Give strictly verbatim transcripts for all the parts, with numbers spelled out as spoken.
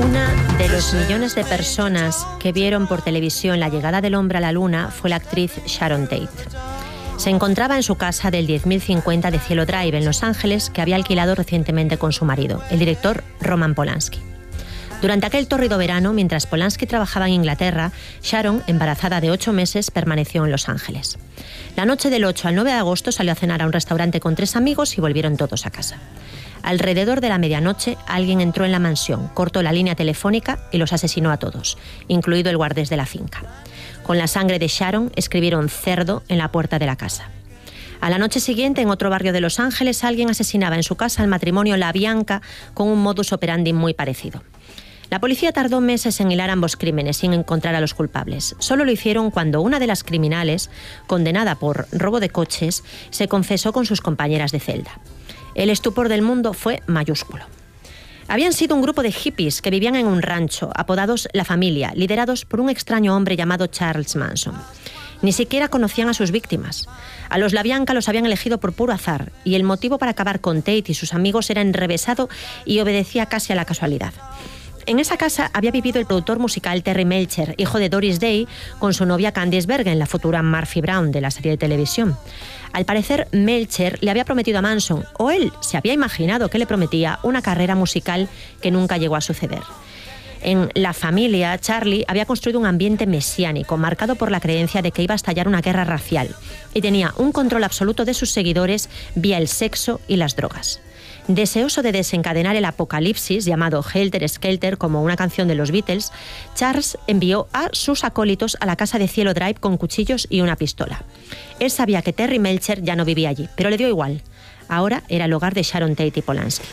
Una de los millones de personas que vieron por televisión la llegada del hombre a la luna fue la actriz Sharon Tate. Se encontraba en su casa del diez mil cincuenta de Cielo Drive, en Los Ángeles, que había alquilado recientemente con su marido, el director Roman Polanski. Durante aquel tórrido verano, mientras Polanski trabajaba en Inglaterra, Sharon, embarazada de ocho meses, permaneció en Los Ángeles. La noche del ocho al nueve de agosto salió a cenar a un restaurante con tres amigos y volvieron todos a casa. Alrededor de la medianoche, alguien entró en la mansión, cortó la línea telefónica y los asesinó a todos, incluido el guardés de la finca. Con la sangre de Sharon escribieron cerdo en la puerta de la casa. A la noche siguiente, en otro barrio de Los Ángeles, alguien asesinaba en su casa al matrimonio La Bianca con un modus operandi muy parecido. La policía tardó meses en hilar ambos crímenes sin encontrar a los culpables. Solo lo hicieron cuando una de las criminales, condenada por robo de coches, se confesó con sus compañeras de celda. El estupor del mundo fue mayúsculo. Habían sido un grupo de hippies que vivían en un rancho, apodados La Familia, liderados por un extraño hombre llamado Charles Manson. Ni siquiera conocían a sus víctimas. A los La Bianca los habían elegido por puro azar, y el motivo para acabar con Tate y sus amigos era enrevesado y obedecía casi a la casualidad. En esa casa había vivido el productor musical Terry Melcher, hijo de Doris Day, con su novia Candice Bergen, la futura Murphy Brown de la serie de televisión. Al parecer, Melcher le había prometido a Manson, o él se había imaginado que le prometía, una carrera musical que nunca llegó a suceder. En La Familia, Charlie había construido un ambiente mesiánico, marcado por la creencia de que iba a estallar una guerra racial, y tenía un control absoluto de sus seguidores vía el sexo y las drogas. Deseoso de desencadenar el apocalipsis, llamado Helter Skelter, como una canción de los Beatles, Charles envió a sus acólitos a la casa de Cielo Drive con cuchillos y una pistola. Él sabía que Terry Melcher ya no vivía allí, pero le dio igual. Ahora era el hogar de Sharon Tate y Polanski.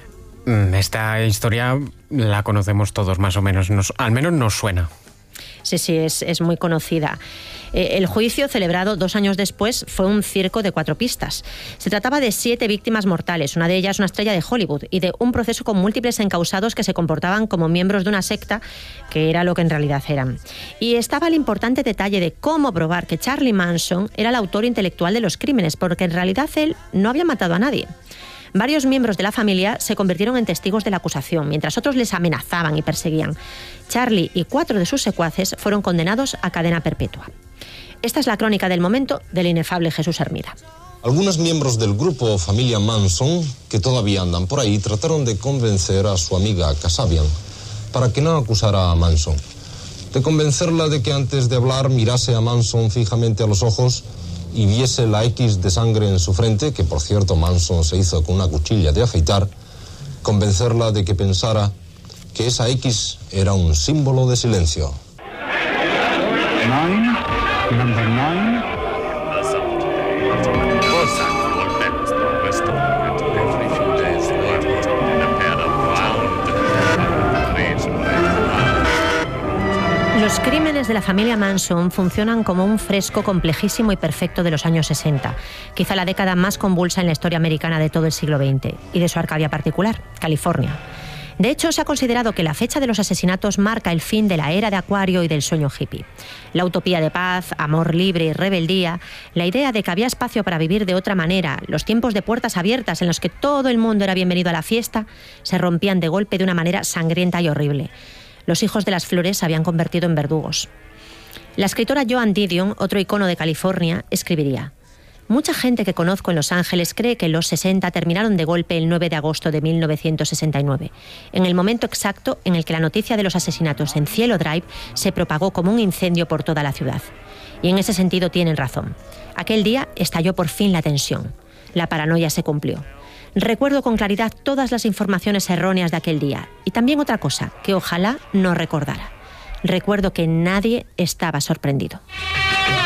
Esta historia la conocemos todos más o menos, nos, al menos nos suena. Sí, sí, es, es muy conocida. Eh, el juicio, celebrado dos años después, fue un circo de cuatro pistas. Se trataba de siete víctimas mortales, una de ellas una estrella de Hollywood, y de un proceso con múltiples encausados que se comportaban como miembros de una secta, que era lo que en realidad eran. Y estaba el importante detalle de cómo probar que Charlie Manson era el autor intelectual de los crímenes, porque en realidad él no había matado a nadie. Varios miembros de la familia se convirtieron en testigos de la acusación, mientras otros les amenazaban y perseguían. Charlie y cuatro de sus secuaces fueron condenados a cadena perpetua. Esta es la crónica del momento del inefable Jesús Hermida. Algunos miembros del grupo Familia Manson, que todavía andan por ahí, trataron de convencer a su amiga Kasabian para que no acusara a Manson. De convencerla de que antes de hablar mirase a Manson fijamente a los ojos y viese la X de sangre en su frente, que por cierto Manson se hizo con una cuchilla de afeitar, convencerla de que pensara que esa X era un símbolo de silencio. Nine, number nine. Los crímenes de la familia Manson funcionan como un fresco complejísimo y perfecto de los años sesenta, quizá la década más convulsa en la historia americana de todo el siglo veinte, y de su Arcadia particular, California. De hecho, se ha considerado que la fecha de los asesinatos marca el fin de la era de Acuario y del sueño hippie. La utopía de paz, amor libre y rebeldía, la idea de que había espacio para vivir de otra manera, los tiempos de puertas abiertas en los que todo el mundo era bienvenido a la fiesta, se rompían de golpe de una manera sangrienta y horrible. Los hijos de las flores se habían convertido en verdugos. La escritora Joan Didion, otro icono de California, escribiría: mucha gente que conozco en Los Ángeles cree que los sesenta terminaron de golpe el nueve de agosto de mil novecientos sesenta y nueve, en el momento exacto en el que la noticia de los asesinatos en Cielo Drive se propagó como un incendio por toda la ciudad. Y en ese sentido tienen razón. Aquel día estalló por fin la tensión. La paranoia se cumplió. Recuerdo con claridad todas las informaciones erróneas de aquel día. Y también otra cosa, que ojalá no recordara. Recuerdo que nadie estaba sorprendido.